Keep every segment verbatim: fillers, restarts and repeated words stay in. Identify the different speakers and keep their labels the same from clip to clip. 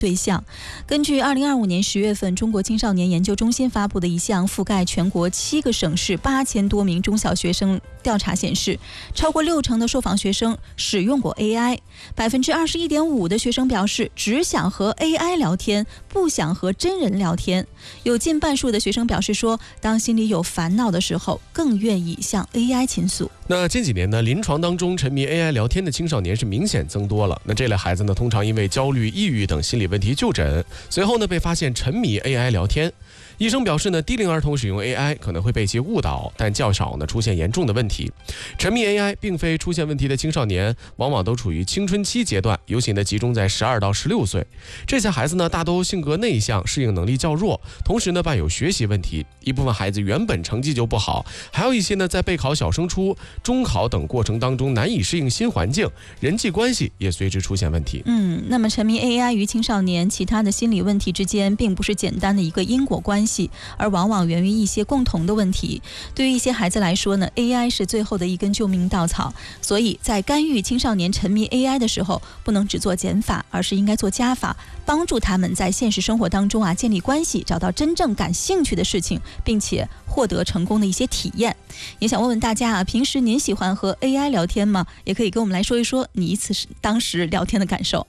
Speaker 1: 对象。根据二零二五年十月份中国青少年研究中心发布的一项覆盖全国七个省市八千多名中小学生调查显示，超过六成的受访学生使用过 A I， 百分之二十一点五的学生表示只想和 A I 聊天，不想和真人聊天。有近半数的学生表示说，当心里有烦恼的时候，更愿意向 A I 倾诉。
Speaker 2: 那近几年呢，临床当中沉迷 A I 聊天的青少年是明显增多了。那这类孩子呢，通常因为焦虑、抑郁等心理问题就诊，随后呢被发现沉迷 A I 聊天。医生表示呢，低龄儿童使用 A I 可能会被其误导，但较少呢出现严重的问题。沉迷 A I 并非出现问题的青少年，往往都处于青春期阶段，尤其呢集中在十二到十六岁。这些孩子呢，大都性格内向，适应能力较弱，同时呢伴有学习问题。一部分孩子原本成绩就不好，还有一些呢在备考小升初、中考等过程当中难以适应新环境，人际关系也随之出现问题。
Speaker 1: 嗯，那么沉迷 A I 与青少年其他的心理问题之间，并不是简单的一个因果关系，而往往源于一些共同的问题。对于一些孩子来说呢 ，A I 是最后的一根救命稻草，所以在干预青少年沉迷 A I 的时候，不能只做减法，而是应该做加法，帮助他们在现实生活当中啊建立关系，找到真正感兴趣的事情，并且获得成功的一些体验。也想问问大家啊，平时您喜欢和 A I 聊天吗？也可以跟我们来说一说你一次当时聊天的感受。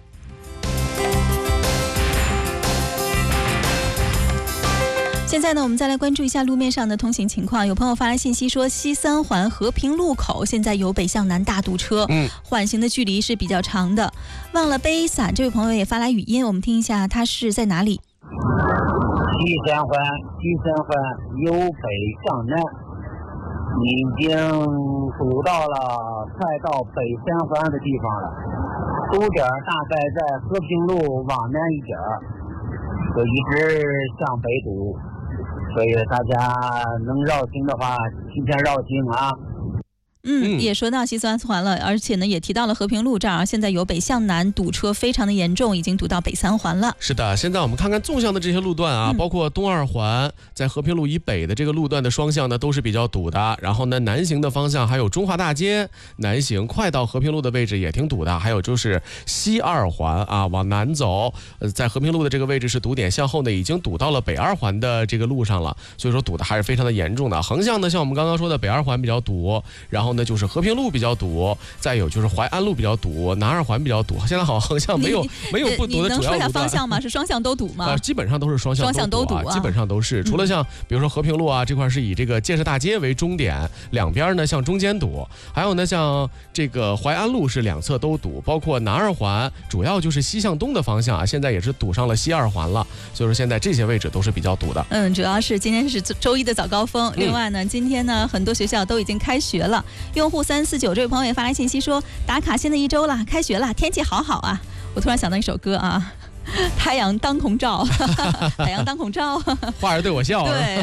Speaker 1: 现在呢，我们再来关注一下路面上的通行情况。有朋友发来信息说，西三环和平路口现在有北向南大堵车，嗯，缓行的距离是比较长的。忘了背伞，这位朋友也发来语音，我们听一下他是在哪里。
Speaker 3: 西三环，西三环由北向南，已经堵到了快到北三环的地方了，堵点大概在和平路往南一点，就一直向北堵。所以大家能绕行的话，提前绕行啊。
Speaker 1: 嗯，也说到西三环了，而且呢也提到了和平路这儿，现在由北向南堵车非常的严重，已经堵到北三环了。
Speaker 2: 是的，现在我们看看纵向的这些路段啊，嗯、包括东二环在和平路以北的这个路段的双向呢都是比较堵的。然后呢南行的方向还有中华大街南行快到和平路的位置也挺堵的，还有就是西二环啊往南走，呃在和平路的这个位置是堵点，向后呢已经堵到了北二环的这个路上了，所以说堵的还是非常的严重的。横向呢像我们刚刚说的北二环比较堵，然后那就是和平路比较堵，再有就是淮安路比较堵，南二环比较堵。现在好像横向没有没有不堵的主要路段。你能说一下方
Speaker 1: 向吗？是双向都堵吗？
Speaker 2: 呃，基本上都是双向都堵、啊、双向都堵、啊，基本上都是。除了像比如说和平路啊这块是以这个建设大街为终点，两边呢向中间堵，还有呢像这个淮安路是两侧都堵，包括南二环主要就是西向东的方向啊，现在也是堵上了西二环了。所以说现在这些位置都是比较堵的。
Speaker 1: 嗯，主要是今天是周一的早高峰，另外呢，今天呢很多学校都已经开学了。用户三四九这位朋友也发来信息说，打卡新的一周了，开学了，天气好好啊！我突然想到一首歌啊，太阳当空照，太阳当空照，
Speaker 2: 花儿对我笑。
Speaker 1: 对。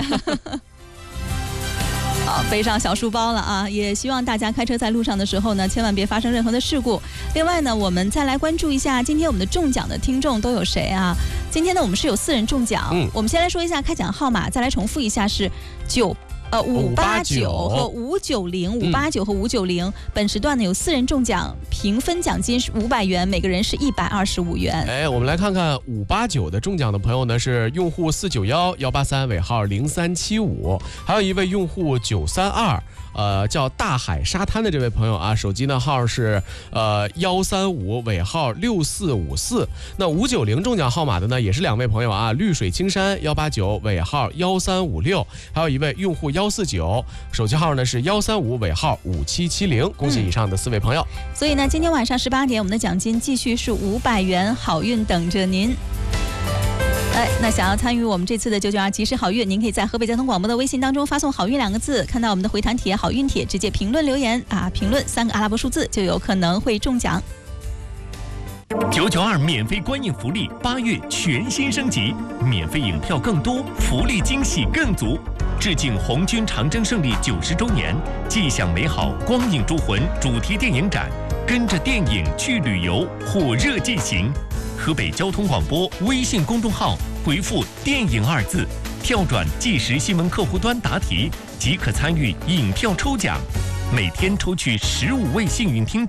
Speaker 1: 好，背上小书包了啊！也希望大家开车在路上的时候呢，千万别发生任何的事故。另外呢，我们再来关注一下今天我们的中奖的听众都有谁啊？今天呢，我们是有四人中奖。嗯，我们先来说一下开奖号码，再来重复一下是九。呃，五八九和五九零，五八九和五九零，本时段呢有四人中奖，平分奖金是五百元，每个人是一百二十五元。
Speaker 2: 哎，我们来看看五八九的中奖的朋友呢是用户四九幺幺八三尾号零三七五，还有一位用户九三二。呃，叫大海沙滩的这位朋友啊，手机呢号是呃幺三五尾号六四五四。那五九零中奖号码的呢也是两位朋友啊，绿水青山幺八九尾号幺三五六，还有一位用户幺四九，手机号呢是幺三五尾号五七七零。恭喜以上的四位朋友。
Speaker 1: 嗯、所以呢，今天晚上十八点，我们的奖金继续是五百元，好运等着您。哎，那想要参与我们这次的九九二及时好运，您可以在河北交通广播的微信当中发送好运两个字，看到我们的回弹帖好运帖，直接评论留言啊，评论三个阿拉伯数字就有可能会中奖。
Speaker 4: 九九二免费观影福利八月全新升级，免费影票更多，福利惊喜更足。致敬红军长征胜利九十周年，尽享美好光影诸魂主题电影展，跟着电影去旅游，火热进行。河北交通广播微信公众号回复电影二字，跳转即时新闻客户端答题，即可参与影票抽奖。每天抽取十五位幸运听众，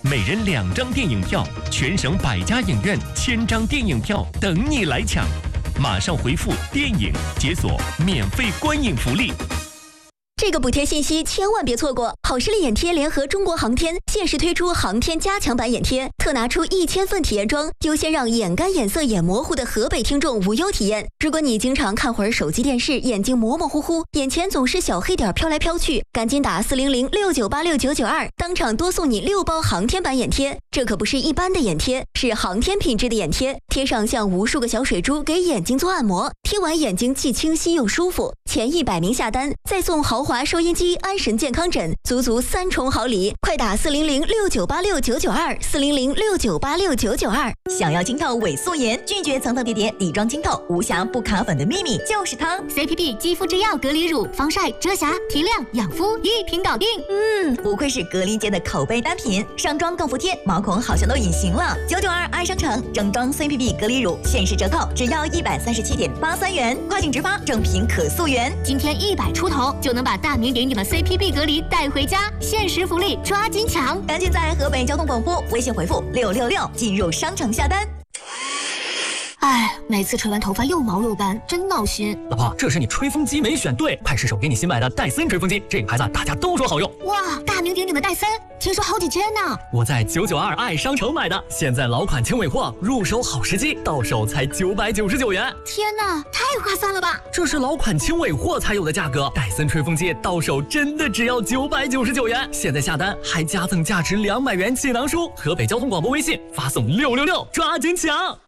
Speaker 4: 每人两张电影票，全省百家影院千张电影票等你来抢。马上回复“电影”解锁免费观影福利。
Speaker 5: 这个补贴信息千万别错过！好视力眼贴联合中国航天限时推出航天加强版眼贴，特拿出一千份体验装，优先让眼干、眼涩、眼模糊的河北听众无忧体验。如果你经常看会儿手机电视，眼睛模模糊糊，眼前总是小黑点飘来飘去，赶紧打四零零六九八六九九二，当场多送你六包航天版眼贴。这可不是一般的眼贴，是航天品质的眼贴，贴上像无数个小水珠给眼睛做按摩，贴完眼睛既清晰又舒服。前一百名下单再送豪华收音机、安神健康枕，足足三重好礼！快打四零零六九八六九九二，四零零六九八六九九二。
Speaker 6: 想要晶透萎缩颜，拒绝层层叠叠，底妆晶透，无瑕不卡粉的秘密就是它
Speaker 7: ！C P B 肌肤之钥隔离乳，防晒、遮瑕、提亮、养肤一瓶搞定。
Speaker 6: 嗯，不愧是隔离界的口碑单品，上妆更服帖，毛孔好像都隐形了。九九二爱商城正装 C P B 隔离乳限时折扣，只要一百三十七点八三元，快警直发，正品可溯源。
Speaker 7: 今天一百出头就能把大名鼎鼎的 C P B 隔离带回家，限时福利抓紧抢！
Speaker 6: 赶紧在河北交通广播微信回复六六六进入商城下单。
Speaker 7: 哎，每次吹完头发又毛又干，真闹心。
Speaker 8: 老婆，这是你吹风机没选对，快试手给你新买的戴森吹风机，这个牌子大家都说好用。
Speaker 7: 哇，大名鼎鼎的戴森，听说好几千呢。
Speaker 8: 我在九九二爱商城买的，现在老款轻尾货，入手好时机，到手才九百九十九元。
Speaker 7: 天哪，太划算了吧！
Speaker 8: 这是老款轻尾货才有的价格，戴森吹风机到手真的只要九百九十九元。现在下单还加赠价值两百元气囊书，河北交通广播微信发送六六六，抓紧抢！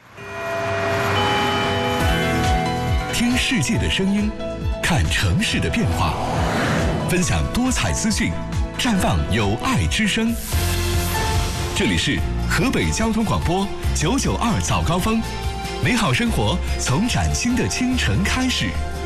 Speaker 9: 听世界的声音，看城市的变化，分享多彩资讯，绽放有爱之声。这里是河北交通广播九九二早高峰，美好生活从崭新的清晨开始。